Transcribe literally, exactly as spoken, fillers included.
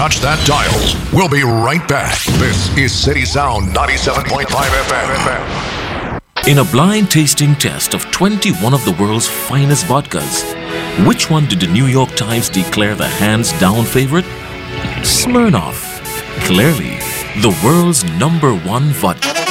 touch that dial. We'll be right back. This is City Sound ninety-seven point five F M. In a blind tasting test of twenty-one of the world's finest vodkas, which one did the New York Times declare the hands-down favorite? Smirnoff. Clearly, the world's number one vodka.